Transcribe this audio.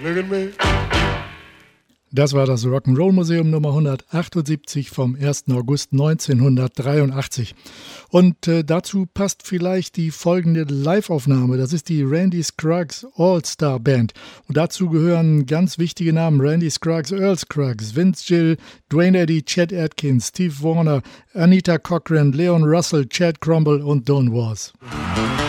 Look at me. Das war das Rock'n'Roll Museum Nummer 178 vom 1. August 1983. Und dazu passt vielleicht die folgende Live-Aufnahme. Das ist die Randy Scruggs All-Star Band. Und dazu gehören ganz wichtige Namen: Randy Scruggs, Earl Scruggs, Vince Gill, Dwayne Eddy, Chet Atkins, Steve Warner, Anita Cochran, Leon Russell, Chad Cromwell und Don Was.